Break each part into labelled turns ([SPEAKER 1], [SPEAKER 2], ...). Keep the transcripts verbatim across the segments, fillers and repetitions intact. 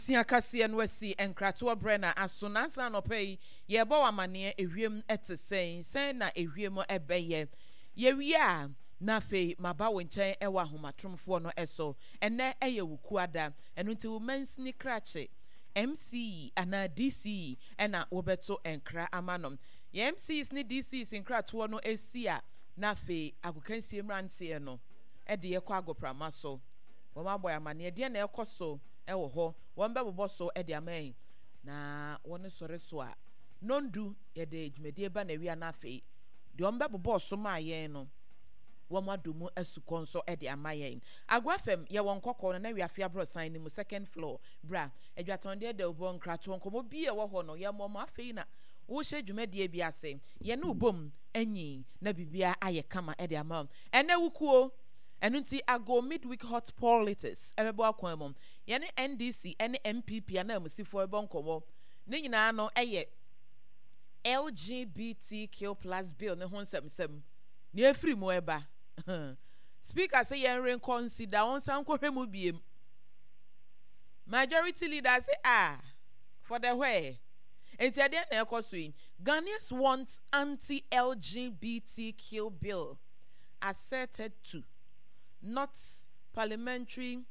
[SPEAKER 1] Siakasi and Wesi and Kratua Brenna as soon as I no pay ye bo amane ewiem ete saying say na ewiemo ebeye ye wia na fe maba wo nchen ewa homatromfo no eso ene eye wukuada enu nti wo mansini krache M C ana D C ena wobeto enkra amanom ye M Cs ni D Cs nkratoɔ no esia na fe agokansie mrantie no e de ye kwa agoprama so wo maboy amane de na ekoso ewo ho won be bobo so e de amen na won sore so a nondu ye de dwumedie ba na wi na fe de on be bobo so ma ye no wo madumu asukon so e de amayen agwafem ye won kokko na wi afia bro sign ni mu second floor bra adwaton de de obo nkrato nkomo bi e wo ho no ye mo ma fe na wo hye dwumedie bi ase ye na ubom anyi na bibia aye kama e de amam ene wukuo enunti ago midweek hot politics ebebo akwan mom ye ne N D C ene M P P ana amusifo ebo nkomo ne nyina no eye L G B T Q plus bill ne honsem ne afri mo eba speaker say yen reconsider on san kohwemu biem majority leader say ah for the way enti ade na ekoso Ghanaians want anti-L G B T Q bill asserted to not parliamentary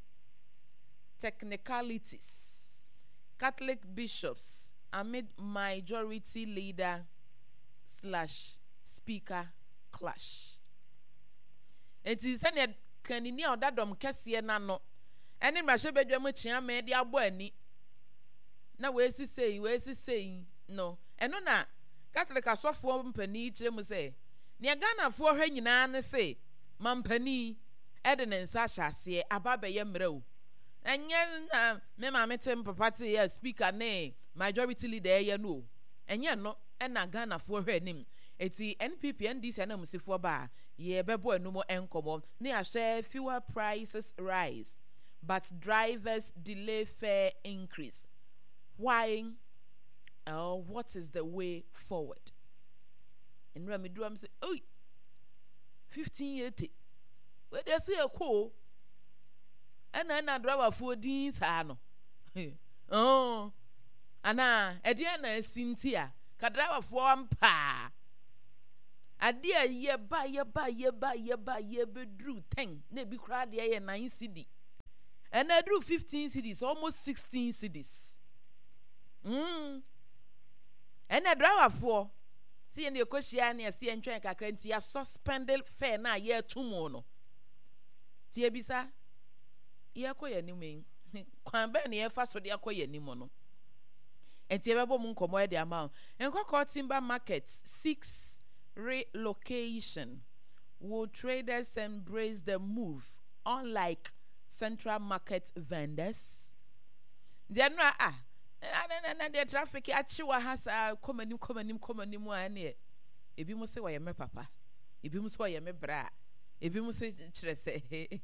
[SPEAKER 1] technicalities. Catholic bishops amid majority leader slash speaker clash. It is any canini or dadom cassia nano. And in my shebedrum chiame dia bueni. Na we si say, we si saying no. And no na Catholic a soft woman penny chemu say. Nia Ghana for her in say. Mampani Eden Sasha say ababe yemro. And yen na me mametem papati ye speaker ne majority leader ye no. And yen no and na Ghana for her name. Eti N P P N D C and musifo ba ye bebo no mo enkomo ne a share fewer prices rise but drivers delay fare increase. Why? Oh, what is the way forward? And Rami Drum say, oh, fifteen eighty. Where they say a co and then I drive a four deans hano. Oh, Anna, Ediana Cynthia, Cadrava for pa. A dear ye buy ye buy ye buy ye buy ye bedrew ten, ne be cried ye nine city. And I drew fifteen cities, almost sixteen cities. Hmm. And I drive a four. See in the Koshiani, see and train a suspended fair na year two mono. Tia bisa, Yakoya ni mean. Quamben ye fast with Yakoya ni mono. And Tiabo Munkomo the amount. And Coco Timber Market six relocation. Will traders embrace the move, unlike central market vendors? General ah. And the traffic actually has a common, common, common one. If you must say, why am I papa? If you must say, why am I bra? If you must say, hey,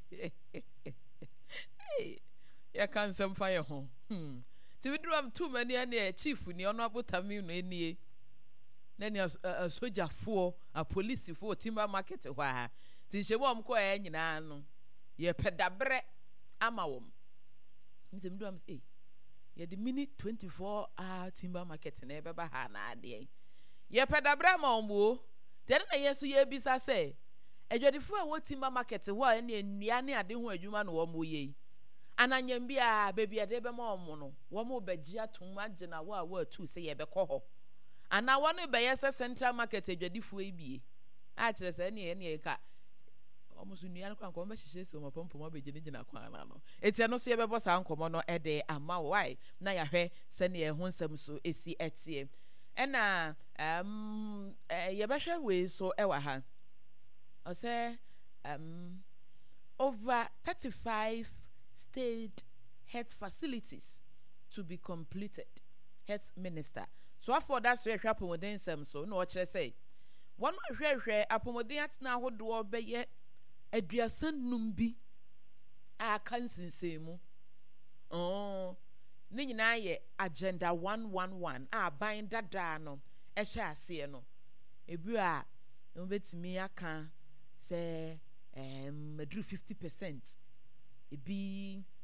[SPEAKER 1] you can't some fire home. Hmm. So we do have too many and a chief in the honorable Tamu any. Then you have a soldier for a police for timber market. Why? Since you won't go any nano. Ye pedabre amawum. Mister Mdums, eh. Ye the minute twenty-four hour timber market in Ebeba Hana day. Ye pedabra mambo. Then I yes, ye bisa say. A jolly four what timber market wa any niani a din where you man one ye. And I yambia baby a deba mono. One more bejia to imagine a word to say a becoho. And I want to buy a central market a jolly four be. I just any any cat. Almost in the other conversation, so my pump will be in a quano. It's a no see a boss uncle mono a day and my wife. Now your hair send ye home some so a see at sea. And uh, um, your basha way so ever ha. I say, um, over thirty-five state health facilities to be completed. Health minister. So after that's where happen within some so no what I say. One more share upon now what do I be yet? Aduasan numbi a kansin semu oh ni nyina ye agenda one one one a ban dada no e hye ase no ebi a obetimi aka se em madru fifty percent ebi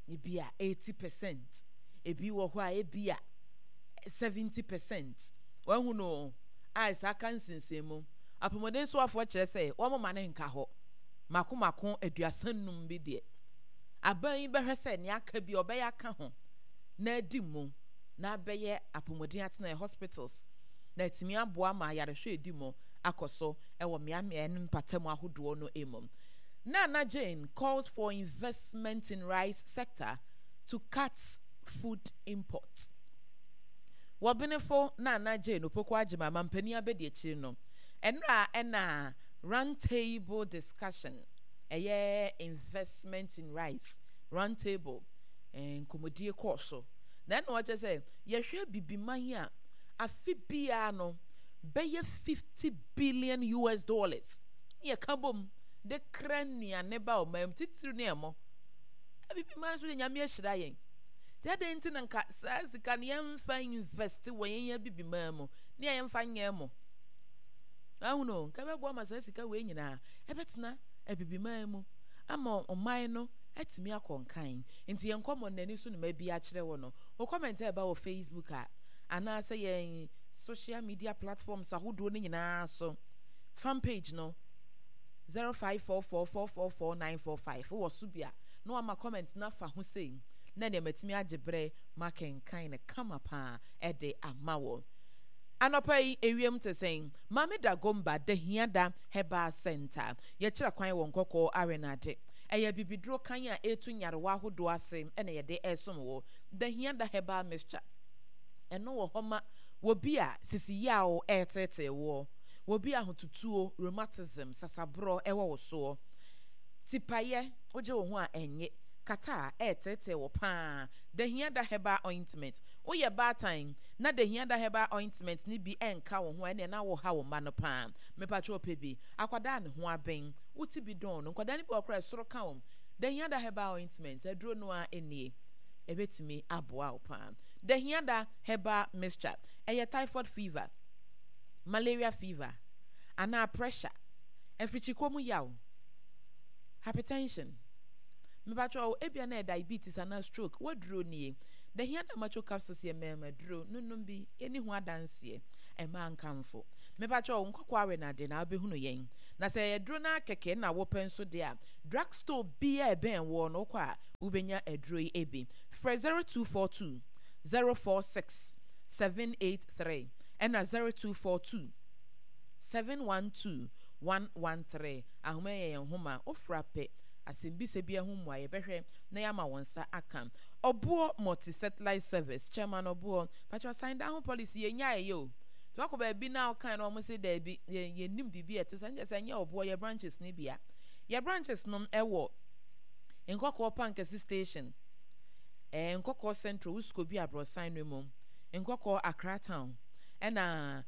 [SPEAKER 1] ebi a eighty percent ebi wo ho a ebi a seventy percent wahu no ai saka nsinsemu apomoden so afo kire say wo mama ne nka ho mako mako aduasannum bi de aban yi behwe say ne aka bi obeya ka ho na adi mu na beye apomoden atena hospitals na timi aboa ma yarehwe edi mu akoso ewo meamea ne mpatam ahodo no emom. Nana Jane calls for investment in rice sector to cut food imports. Wabinefo Nana Jane opokwa ajima mampani abedi echi no. Enra ena round table discussion. Eye investment in rice. Round table. En komodie koso. Then what you say? Yehwe bibima hia afi bia no beye fifty billion U S dollars. Ye kabom de krania neba o mam titiru ne mo. Bibima so nyame ahira yen. Tade nti na nka saa sika ne yemfa invest wo yen bibima mo. Ne yemfa nye mo. Ahuno nka bebo ma saa sika we nyina ebetena ebibima mu. Ama oman no atimi akonkan nti yen komo nani so ne ma bi a kire wo no o comment e ba wo Facebook a ana say yen social media platforms ahodo ne nyina so fan page no zero five four four four four four nine four five wo so bia no ama comment na fa ho sei na ne matimi agebre makenkan ne kama pa e de amawo anopai ewiem te sen mame da gomba de hiada heba center ye kira kwan wo nkoko arenade eya bibidro kan ya etu nyarewa ahodo ase ene ye de esom wo de hiada heba mixture eno wo homa wo bia sisi ya o etete wo wo bia hotutuo rheumatism sasabro ewo wo so tipaye oje wo ho a enye kata etete wo pa de hiada heba ointment wo ye batan na de hiada heba ointment ni bi enka wo ho ene na wo ha wo ma no pa me pa cho pebi akwada ne ho aben uti bi don no kwada ni bi okra soro ka wo de hiada heba ointment aduro no a enie ebetimi aboa wo pa de hiada heba mixture eye typhoid fever malaria fever ana pressure efrichikomu yaw hypertension mebacho ebia na diabetes ana stroke waduro nie de hiada macho capsules ye mema duro nunum bi eni ho adanse e ma nkamfo mebacho nkokwa we na de na abehunu yen na se ye duro na keke na wo penso de a drugstore bi e ben wo no kwa ubenya eduro yi ebi for zero two four two zero four six seven eight three and a zero two four two seven one two one one three ahoma ye homa ofrape asembi se bia hu mwa ye behwe na ya ma wonsa akam obuo multi satellite service chairman obuo patwa sign down policy ye nya ye o to akoba bi na kan no mo se da bi ye nim bibi ete sanje se nya obuo ye branches ni bia ye branches no ewo nkoko pankasi station eh nkoko central usko bi abro sign no mum nkoko Accra town ena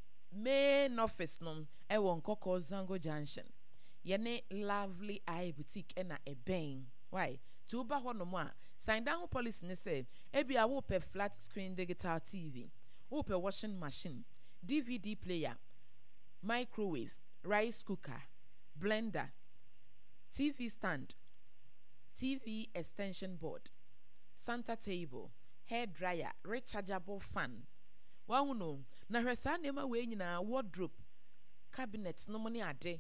[SPEAKER 1] main office no ewo nkoko Zango junction yene lovely eye boutique ena eben why to ba ho no mo a sign down policy ne say ebi a wo pe flat screen digital T V wo pe washing machine D V D player microwave rice cooker blender T V stand T V extension board Santa table hair dryer rechargeable fan wahu no na hwesa nema we nyina wardrobe cabinet no money ade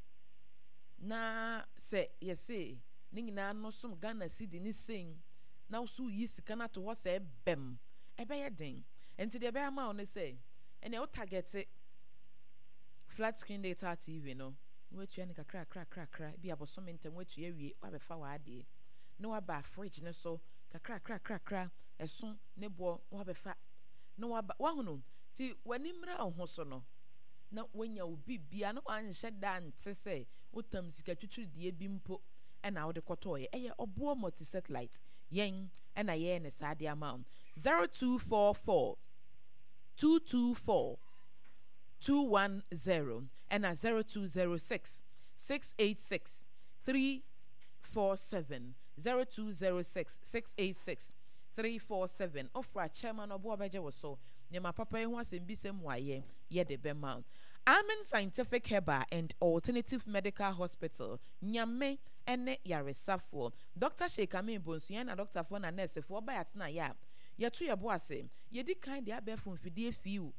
[SPEAKER 1] na se yese ni nyina no som Ghana cedi ni sen na so yi sika na to ho se bem ebe ye den enti de be ama on say ene o target flat screen data T V no wetu ya ni kakra kra kra kra bi aboso mentem wetu ya wie wa be fa wa ade no wa ba fridge ne so kakra kra kra kra eson ne bo wa be fa no wa wa hunu ti wani mra ho so no na wanya obi bia no an hye da nte se utam sika twitwiri die bi mpo e na wo de kotoye eye obo multi satellite yen e na ye ne sade amount zero two four four two two four two one zero and a zero two zero six six eight six three four seven zero two zero six six eight six three four seven ofra chairman obo abeje wo so nyema papa ehu asem bisem waye ye de be mount Amen Scientific Herbal and Alternative Medical Hospital, Nyame ene yaresafo. Doctor Shekame Bonsu na Doctor Fona nurse for by atna ya. Ya tu ya boase, ye di kind ya befun fidie fiu.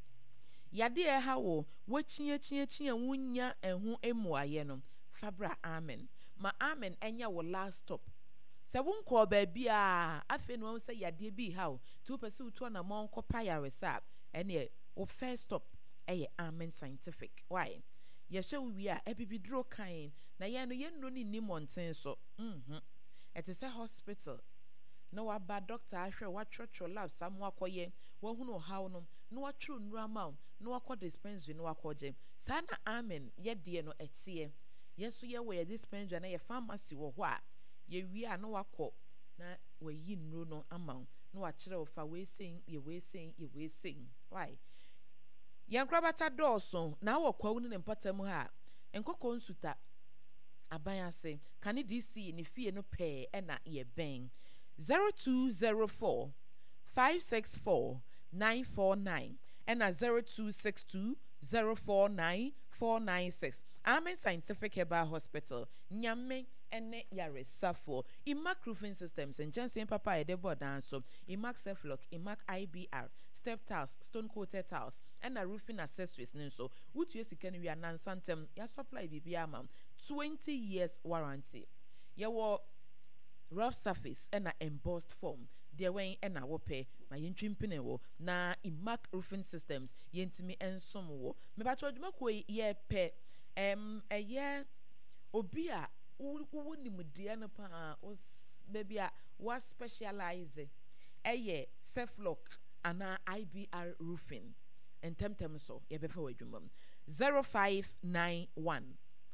[SPEAKER 1] Ya di e hawo, wo chinye chinye chinye wunya enhu emu aye no. Fabra Amen. Ma Amen enya wo last stop. Se won ko baabi a afi no say ya de bi hawo. Tu pese utu na mon ko pa yaresa. Ene wo first stop eye Amen Scientific. Why? Ye hwe wi a ebibidro kan na ye no ye no ni ni monten so. Mhm. It is a hospital. No wa ba doctor ahwe wa trotro lab sam wa koye wo hunu haw no no wa tru nru amount no wa ko dispensary no wa ko je. Sa na Amen ye de no etie. Yeso ye we dispensary na ye pharmacy wo ho a ye wi a no wa ko na we yi nru no amount no wa kire wo fa we sein ye we sein ye we sein. Why? Yankrabata dawson na wo kwawu ne mpatam ha enkoko nsuta abayase kane D C ne fie no pe e na ye ben zero two zero four five six four nine four nine and a zero two six two zero four nine four nine six. Amen Scientific Herbal Hospital Nyame ene yaresafo Imac Roofing Systems and Jensen Papa Edebo Danso Imac Self-Lock Imac I B R Step Tiles Stone Coated Tiles and a roofing accessories nso wotu yesikani wi anansantem ya supply bibia am twenty years warranty ya wo rough surface and a embossed form there when and a wope ma yentwimpene wo na Imac Roofing Systems yentimi ensom wo me ba choduma ko ye pe em eye obi a wo ni mudie no pa os baby a was specialize eye Self-Lock ana I B R roofing and temtem so ye befa wadwuma zero five nine one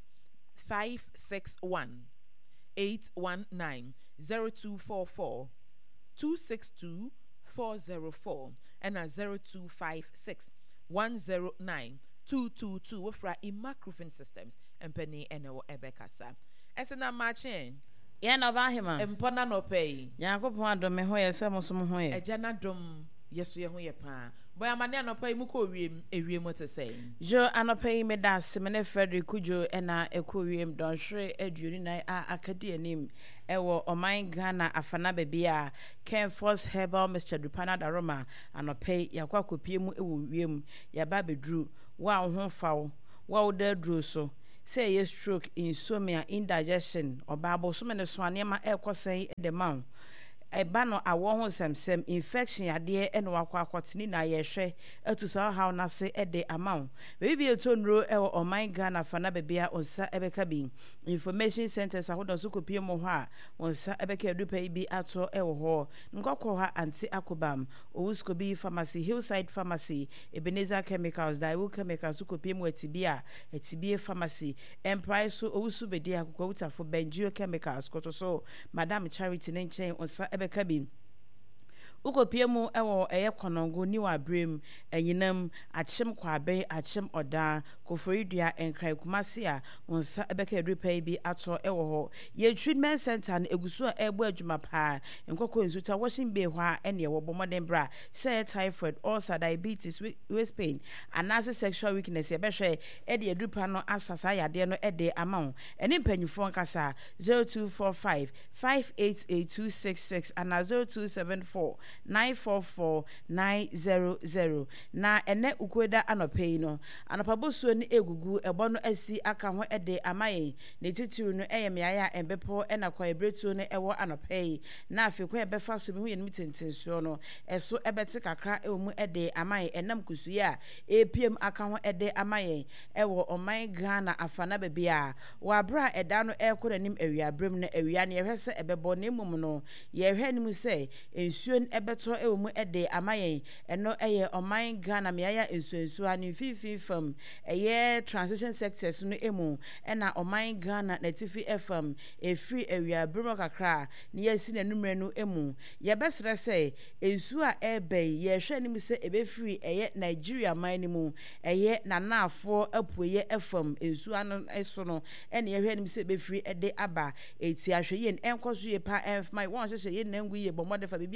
[SPEAKER 1] five six one eight one nine zero two four four two six two four zero four and a zero two five six one zero nine two two two wofra Imac Roofing Systems and penny ene wo ebekasa esena machin
[SPEAKER 2] ye na ba hema
[SPEAKER 1] empona no pay
[SPEAKER 2] yakopon adome ho ye se mosom ho ye
[SPEAKER 1] ejana dom yeso ye ho ye pa boy amane no pay mu ko wiem ewiem to say
[SPEAKER 2] jo anopai me da semene Frederick Kujo ena ekowiem don hwe aduoni nan a akadi anim ewo oman Ghana afana bebia Ken Force Herbal Mister Dupana Daroma anopai yakwa kopie mu ewo wiem ya ba bedru wa ho fawo wa oda dru so say yes stroke insomnia indigestion obabo so mene so anema ekosen de man eba no awo ho semsem infection ade eno wakwa akwotini na yehwe atusa how na se ede amount baby etonro e o man Ghana fana bebia onsa ebeka bi information centers ahodo so kopie mo ho a onsa ebeka edupa bi ato e wo ho ngokọ ha anti akobam owusko bi pharmacy Hillside Pharmacy Ebenezer Chemicals Daewoo Chemicals so kopie mo atibia atibie pharmacy emprise so owusu bedi akokọ utafo Benjio Chemicals koto so Madam Charity nenchen onsa Kabin ukopie mu ewo eye konongo ni wa brem enyinam achem kwabe achem oda koforidua enkrai kumase a onsa ebeka edupa bi ato ewo ho ye treatment center na egusu a ebo adwuma pa enkoko ensuta washing bay hwa ene ye wo bomoden bra say typhoid ulcer diabetes waist pain anase sexual weakness ye behwe e de edupa no asasa yade no e de amount ene mpanyufo nkasa zero two four five five eight eight two six six and zero two seven four nine four four nine zero zero na ene ukweda anopei no anopabosuo ni egugu ebo no asi aka ho ede amaye ne titiru no eyemyaya embepo ena kwa ebretuo no ewo anopei na afekwa ebefa so bi hu ye no tentensuo no eso ebete kakra emu ede amaye enam kusuye a epiem aka ho ede amaye ewo oman Ghana afana bebia wa bra eda no ekora nim awia brem no awia ne yehwese ebebo na emum no yehwe nim se ensuo ebeto ewmu ede amayen eno eye oman Ghana meaya ensuensu ani fifi fam eye transition sectors no emu ena oman Ghana natifi F M efri awia bremo kakra ne yasi nanumre no emu ye besre se ensu a ebe ye hwe nim se ebefri eye Nigeria man ni mu eye nanafo apueye F M ensu ano eso no ene ye hwe nim se ebefri ede aba eti ahwe yen enkoso ye pa enf my won hye ye nangu ye bomode fa bibia to ye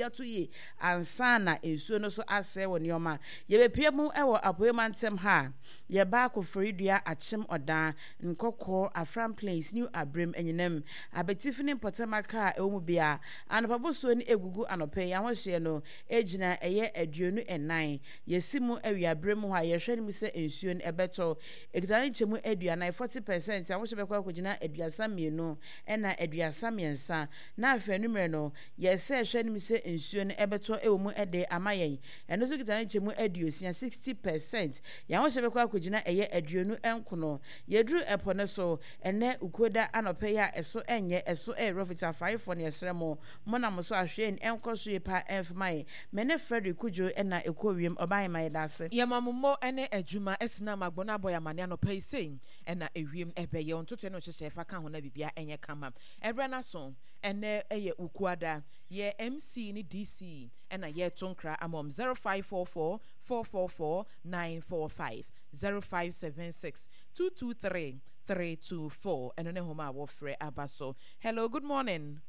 [SPEAKER 2] sei ansana ensuo no so asɛ wɔ nneɛma yɛbɛpie mu ɛwɔ apoemantem ha yɛba akɔforidua akyem ɔdan nkɔkɔ afram plains new abrem enyinam abetifini potamaka ɛwɔ mu bia anopabosuo ne egugu anɔpɛ yi ahohyɛ no egyina ɛyɛ aduonu ɛnan yɛsi mu awiabrem mu ha yɛhwɛ ne mu sɛ ensuo no ɛbɛtɔ ekitane kyemu aduana forty percent ahohyɛ bɛkɔ akɔgyina aduasa mmienu ɛna aduasa mmiɛnsa na afɛ numero no yɛsɛ hwɛ ne mu sɛ ensuo no ɛbɛtɔ ɛwɔ mu ɛde ama yɛn ɛno so kitane kyemu aduosia sixty percent yɛahohyɛ bɛkɔ akɔgyina ɛyɛ aduonu ɛnkono yɛduru ɛpɔ ne so ɛnɛ ukoda anɔpɛ yi a ɛso ɛnyɛ ɛso ɛyɛ rofita faifo ne yɛsrɛ mo mo na mo so ahwɛ ne ɛnkɔ so yɛ pa ɛmfama yɛ mene Frederick Kujo ɛna ɛkɔ wiem ɔban ma yɛ dase
[SPEAKER 1] yɛmamomɔ ɛne adwuma ɛsena magbɔna abɔ yɛmane anɔpɛ yi sei ɛna ewiem ɛbɛyɛ ntoto no hyehyɛ fa ka ho na bibia ɛnyɛ kama ɛbrɛ na so ɛnɛ ɛyɛ ukuada yɛ M C ne D C ɛna yɛ tonkra amom zero five four four four four four nine four five zero five seven six two two three three two four ɛno ne homa wɔfrɛ abaso. Hello, good morning.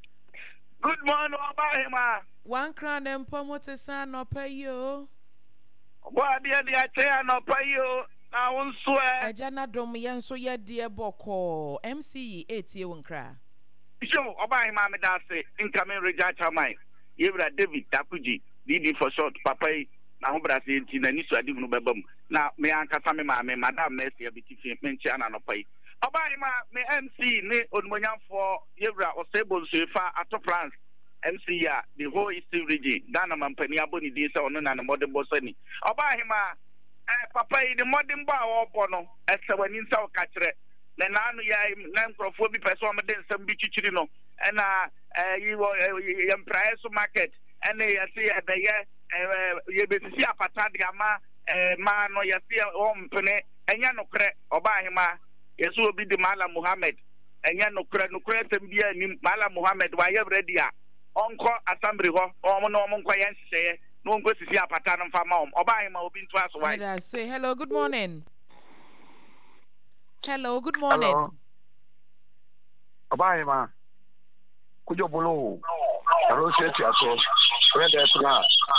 [SPEAKER 3] Good morning, Obahima.
[SPEAKER 1] One crown and pomote san no pay you.
[SPEAKER 3] What dear dear chair no pay you. I won't swear.
[SPEAKER 1] A jana dom yen so ye dear boko M C eight year one cry.
[SPEAKER 3] Sure, Obahima me dance incoming reject my Yevra David Takuji, Didi for short, Papa. Now, Brazil, Tina, Nisu, Adimu Babum. Now, me Uncle Sammy, Madame Messi, a bit of Menchana no pay. Obahima, me M C, ne, on Moyan for Yevra or Sable Sefa, Ato France, M C, ya, the whole Eastern region, Ghana, Mampania, Boni, Disa, or Nana, Modern Bossani. Obahima, Papa, the modern bar or Bono, as a one in South Catcher, then I know Nancrophobic person, then some Bichino, and uh, you were a price market, and they say at the year. You be see a patadiama, man, or you see a home pene, and Yanokre, Obahima, yes, will be the Mala Muhammad, and Yanokre, Nukre, and be a Mala Muhammad, why you ready? Uncle Assembly, or Monomon Quayan say, no go to see a patanum for mom, Obahima will be to us. Why
[SPEAKER 1] I say hello, good morning. Hello, good morning.
[SPEAKER 4] Obahima, could you blow? Hello, say to yourself. Where there's not,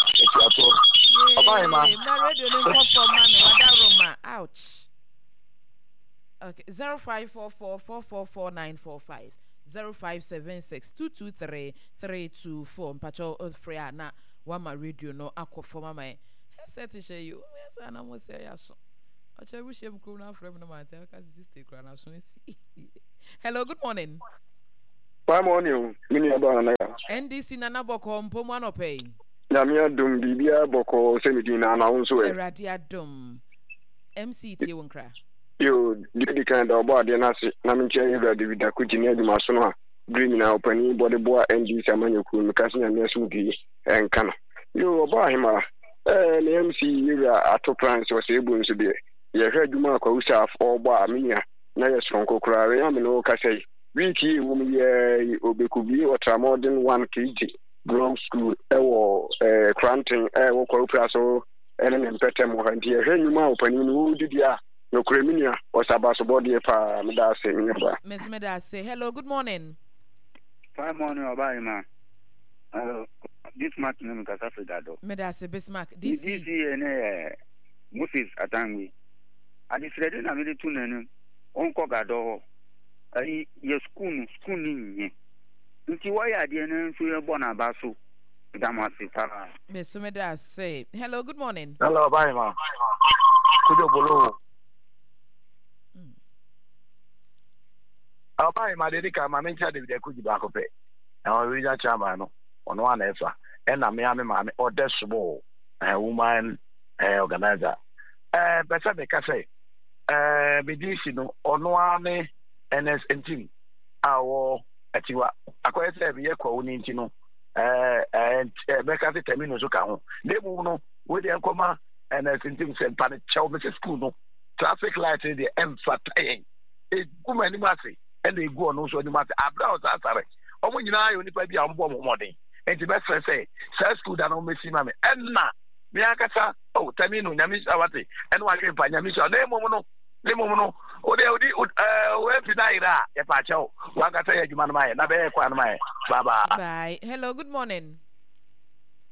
[SPEAKER 1] ouch. Okay, zero five four four four four four nine four five zero five seven six two two three three two four. Mpacho Ofrea na wama radio no akọ forma my headset to show you. Yes, and I must say yes. Ocha wish him cool na frame no matter because sister kra na so see. Hello, good morning.
[SPEAKER 4] Good morning. Mini abana.
[SPEAKER 1] N D C nana boko mpomu anope.
[SPEAKER 4] Na mi adum bibia boko semidina na unso e.
[SPEAKER 1] Eradi adum. M C tie wonkra.
[SPEAKER 4] Yo, di kind of body na se na mi nche Yevra David Takuji ne aduma so no a green na opani body boa N D C amanyoku mi kasi na mi so gi enka no. Yo, Obahima eh na M C Yevra Ato plans o se ebu nso de. Ye hwe aduma akwa usa afọ ogba amenya na ye sonko kura we am no kasai. Wiki wum ye obekubi ultramodern one kilogram Grove School ewo eh Cranton ewo kwapra so ene mpete mo hanti ye hwenuma opani no didia no kreminia osabaso body pa meda se nyeba.
[SPEAKER 1] Miss Meda say hello, good morning.
[SPEAKER 3] Fine morning, Obahima. Hello. This match name is Africa do.
[SPEAKER 1] Meda say Bismarck D C.
[SPEAKER 3] D C ene Moses Atangwi. Adi Frede na me de tunenu. Onko gado. Ay ye school school ni nti waya de na nso ye bona baso damasi para.
[SPEAKER 1] Miss Meda say hello, good morning.
[SPEAKER 4] Hello, Obahima. Kujo bolo. Obahima de ka ma mencha de de kuji ba ko pe. Na o ri ja chama no. Ono ana efa. E na me ame ma me odesbo eh woman eh organizer. Eh besa be ka say eh bidisi no ono ane N S N T awo atiwa akoye se be yakwa woni nti no eh eh beka se termino so ka ho demu no we de nkoma N S N T se pa ne chew me school no traffic light de emphasize e guma ni mase e na egu ono so ni mase abra o asare omo nyina ayo nipa bi ambo mo modern enti be se se school da no mesi ma me enna me akasa o termino nyami awate eno wa ke pa nyami so na emo no emo no ode odi eh we pinaira e pa chao wanga ta yajuma na mai na be kwa na mai baba.
[SPEAKER 1] Bye. Hello, good morning.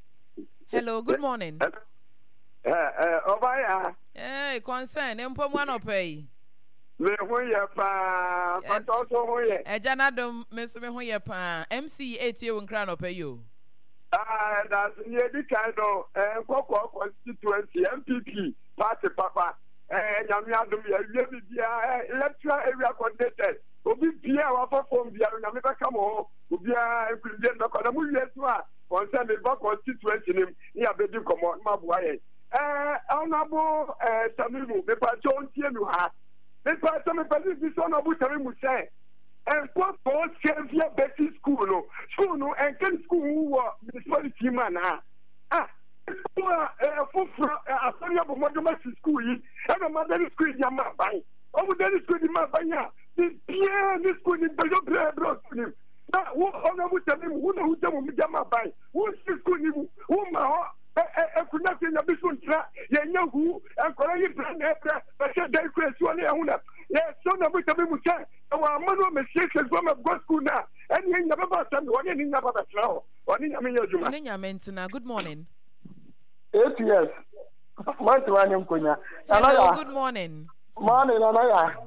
[SPEAKER 1] Hello, good morning.
[SPEAKER 5] Eh, eh, Obaya.
[SPEAKER 1] Hey, concern, empo mu anopai.
[SPEAKER 5] Me ho ye pa, konto so ho ye.
[SPEAKER 1] E jana dom me so me ho ye pa. M C eighty won kra no pay yo.
[SPEAKER 5] Ah, that's near the kind of eh Koko constituency M P P party papa. Eh, nyamia dum ye ye bia electoral area coordinated. Obi bia wa for form bia nyame be come ho. Obi a ekwinde no kono mu ye so a concern the constituency nim ya be di komo ma bua ye. Eh, honorable eh Tamimu me pa chon tie nu ha. Me pa so me pa this honorable Tamimu say and what for Xavier basic school no school no and can school who municipality man ah for for afanya bo modoma school yi and a mother school ya ma ban o mo dey school di ma ban ya the bien this school ni bejo bre bro ni na wo ona mo tell me who no who tell me ya ma ban who school ni who ma ho e kuna se ya bisu ntra ye nya hu en kora yi brand e bra ba se dey kwesi oni ehun na yes so na mo tell me mu say wa manu me shake go me go school na eni nya baba sam woni ni nya baba tra woni nya me nya juma
[SPEAKER 1] Ni nya mentina. Good morning.
[SPEAKER 6] eight years month one nkonya
[SPEAKER 1] Hello, good morning.
[SPEAKER 6] morning na ya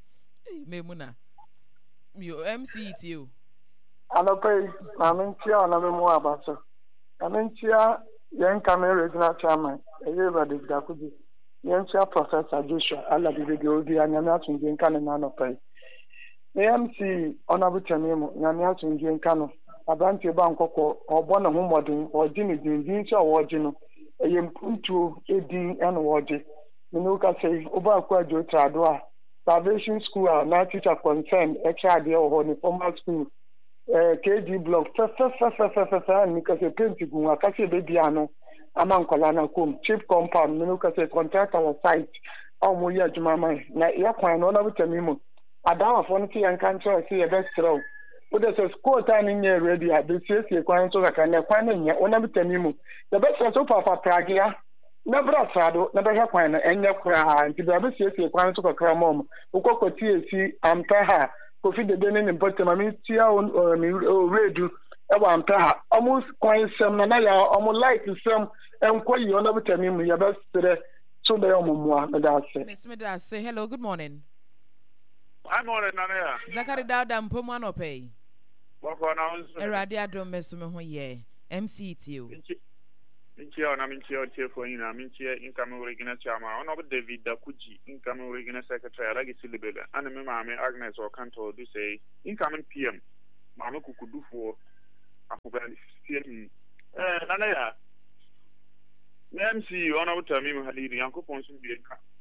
[SPEAKER 1] Memuna. Yo M C T O.
[SPEAKER 6] anopai na mentia na me mo abaso na mentia yen camera regional chairman eyeba de dakuji yen chia professor Joshua Alabide Obi anyame atunje nka ne na anopai M C honorable Tamimu nyame atunje nka no abanti ba nkoko obo na ho modin oji ni dindin so oji no eye mpuntu edin en oji minu ka say oba kwa jo trado a Salvation School na teacher concern e cha de o ni formal school eh K D block fa fa fa fa fa fa ni ka say paint gun aka say be bia no ama nkola na kom chief compound minu ka say contract our site o mo ya juma mai na ya kwan no na Tamimu adawa fo no ti yan kan cho say e be strow o de say school time ni ready a be sie kwan so ka na kwan nya ona Tamimu the best so papa pragia na bra trado na be kwan na enya kura nti be be sie kwan so ka mom ukoko ti esi ampa ha kofi de de ne mpote ma mi tia o mi redu e wa ampa ha almost kwan sem na na ya almost like sem enko yi ona Tamimu ya be sere so be omumwa na da se
[SPEAKER 1] Miss Meda say hello, good morning.
[SPEAKER 5] I'm on na ya
[SPEAKER 1] Zakari Dauda mpo mu anopai.
[SPEAKER 5] boko na unso
[SPEAKER 1] Erade adom meso me ho ye. M C T O.
[SPEAKER 5] Minchi ona minchi o tiefo ina minchi income original chairman ono David Dakuji income original secretary alagi silibele ana me maame Agnes Okanto do say incoming P M maame kukudufo akubali siem eh nana ya M C ona Tamimu haliri yankopon so bi enka